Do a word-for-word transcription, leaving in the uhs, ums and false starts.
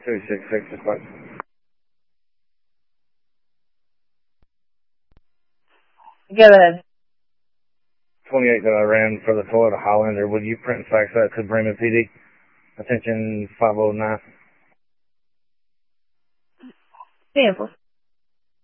two six six, dispatch. Go ahead. twenty-eight that I ran for the Toyota Highlander. Would you print and fax that to Bremen P D? Attention five oh nine. Sample.